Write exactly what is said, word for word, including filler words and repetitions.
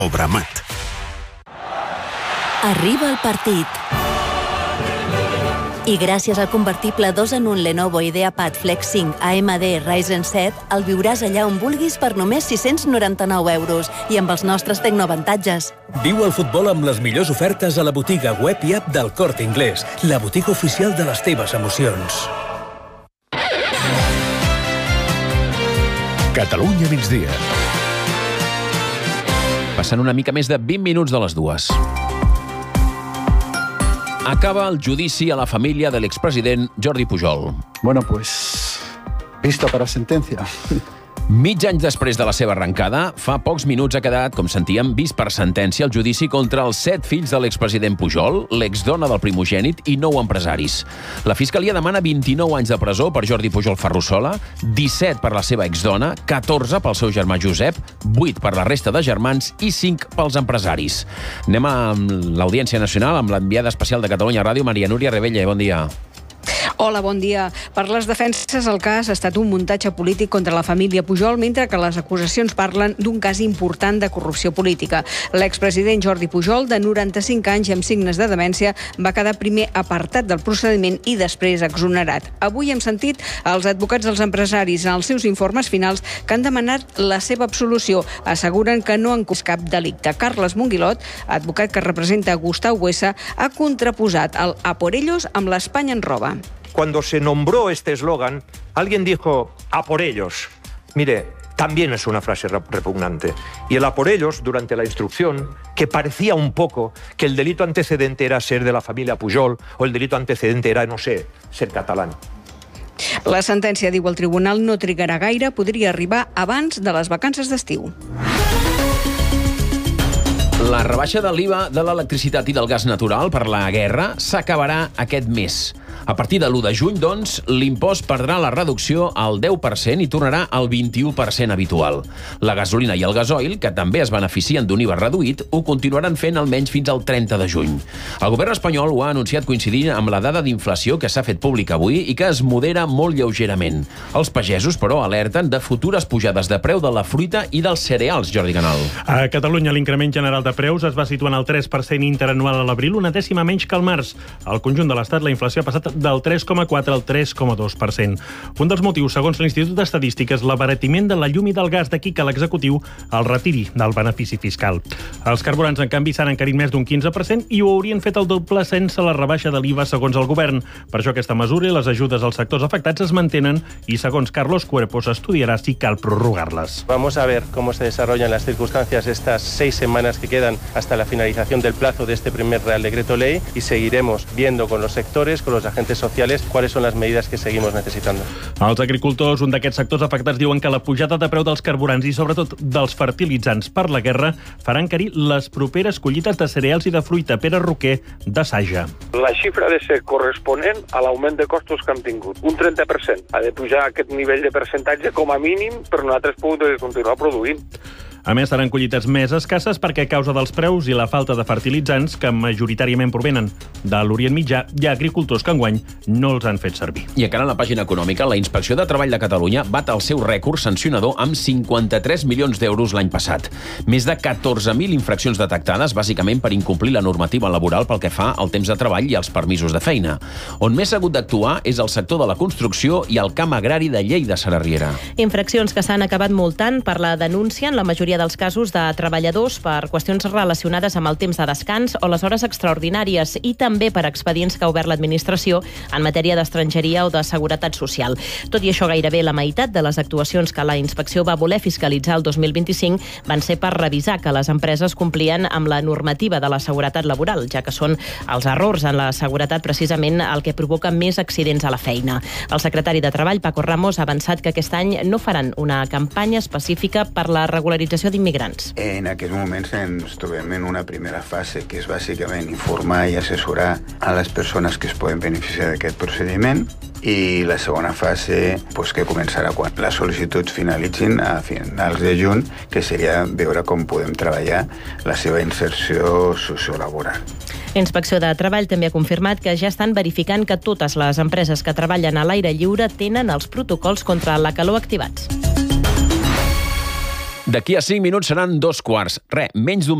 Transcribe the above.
Obramat. Arriba el partit. I gràcies al convertible dos en un Lenovo IdeaPad Flex cinc A M D Ryzen set, el viuràs allà on vulguis per només sis-cents noranta-nou euros i amb els nostres tecnoavantatges. Viu el futbol amb les millors ofertes a la botiga web i app del Corte Inglés, la botiga oficial de les teves emocions. Catalunya migdia. Passant una mica més de vint minuts de les dues. Acaba el judici a la família de l'expresident Jordi Pujol. Bueno, pues, visto para sentencia. Mig any després de la seva arrencada, fa pocs minuts ha quedat, com sentíem, vist per sentència el judici contra els set fills de l'expresident Pujol, l'exdona del primogènit i nou empresaris. La Fiscalia demana vint-i-nou anys de presó per Jordi Pujol Ferrusola, disset per la seva exdona, catorze pel seu germà Josep, vuit per la resta de germans i cinc pels empresaris. Anem a l'Audiència Nacional amb l'enviada especial de Catalunya Ràdio, Maria Núria Rebella. Bon dia. Hola, bon dia. Per les defenses, el cas ha estat un muntatge polític contra la família Pujol, mentre que les acusacions parlen d'un cas important de corrupció política. L'expresident Jordi Pujol, de noranta-cinc anys i amb signes de demència, va quedar primer apartat del procediment i després exonerat. Avui hem sentit els advocats dels empresaris en els seus informes finals que han demanat la seva absolució. Asseguren que no han comès cap delicte. Carles Monguilot, advocat que representa Gustau Buesa, ha contraposat el a por ellos amb l'Espanya en roba. Cuando se nombró este eslogan, alguien dijo a por ellos. Mire, también es una frase repugnante. Y el a por ellos, durante la instrucción, que parecía un poco que el delito antecedente era ser de la familia Pujol o el delito antecedente era, no sé, ser catalán. La sentència, diu el tribunal, no trigarà gaire, podria arribar abans de les vacances d'estiu. La rebaixa de l'I V A de l'electricitat i del gas natural per la guerra s'acabarà aquest mes. A partir de l'u de juny, doncs, l'impost perdrà la reducció al deu per cent i tornarà al vint-i-u per cent habitual. La gasolina i el gasoil, que també es beneficien d'un I V A reduït, ho continuaran fent almenys fins al trenta de juny. El govern espanyol ho ha anunciat coincidint amb la dada d'inflació que s'ha fet pública avui i que es modera molt lleugerament. Els pagesos, però, alerten de futures pujades de preu de la fruita i dels cereals, Jordi Canal. A Catalunya, l'increment general de preus es va situar en el tres per cent interanual a l'abril, una dècima menys que al març. Al conjunt de l'Estat, la inflació ha passat del tres coma quatre al tres coma dos per cent. Un dels motius, segons l'Institut d'Estadística, és l'abaratiment de la llum i del gas, d'aquí que l'executiu el retiri del benefici fiscal. Els carburants, en canvi, s'han encarit més d'un quinze per cent i ho haurien fet el doble sense la rebaixa de l'I V A, segons el govern. Per això aquesta mesura i les ajudes als sectors afectats es mantenen i, segons Carlos Cuerpo, s'estudiarà si cal prorrogar-les. Vamos a ver cómo se desarrollan las circunstancias estas seis semanas que quedan hasta la finalización del plazo de este primer Real Decreto Ley y seguiremos viendo con los sectores, con los agentes sociales, cuáles son las medidas que seguimos necesitando. Els agricultors, un d'aquests sectors afectats, diuen que la pujada de preu dels carburants i sobretot dels fertilitzants per la guerra faran encarir les properes collites de cereals i de fruita. Pere Roquer, de Saja. La xifra ha de ser corresponent a l'augment de costos que hem tingut. Un trenta per cent. Ha de pujar aquest nivell de percentatge com a mínim per nosaltres poder continuar produint. A més, seran collites més escasses perquè a causa dels preus i la falta de fertilitzants, que majoritàriament provenen de l'Orient Mitjà, hi ha agricultors que enguany no els han fet servir. I encara en la pàgina econòmica, la Inspecció de Treball de Catalunya bat el seu rècord sancionador amb cinquanta-tres milions d'euros l'any passat. Més de catorze mil infraccions detectades, bàsicament per incomplir la normativa laboral pel que fa al temps de treball i als permisos de feina. On més s'ha hagut d'actuar és el sector de la construcció i el camp agrari de Lleida-Sarriera. Infraccions que s'han acabat multant per la denúncia en la majoria dels casos de treballadors per qüestions relacionades amb el temps de descans o les hores extraordinàries i també per expedients que ha obert l'administració en matèria d'estrangeria o de seguretat social. Tot i això, gairebé la meitat de les actuacions que la inspecció va voler fiscalitzar el dos mil vint-i-cinc van ser per revisar que les empreses complien amb la normativa de la seguretat laboral, ja que són els errors en la seguretat precisament el que provoca més accidents a la feina. El secretari de Treball, Paco Ramos, ha avançat que aquest any no faran una campanya específica per la regularització d'immigrants. En aquests moments ens trobem en una primera fase que és bàsicament informar i assessorar a les persones que es poden beneficiar d'aquest procediment i la segona fase pues, que començarà quan les sol·licituds finalitzin a finals de juny, que seria veure com podem treballar la seva inserció sociolaboral. Inspecció de Treball també ha confirmat que ja estan verificant que totes les empreses que treballen a l'aire lliure tenen els protocols contra la calor activats. D'aquí a cinc minuts seran dos quarts. Re, menys d'un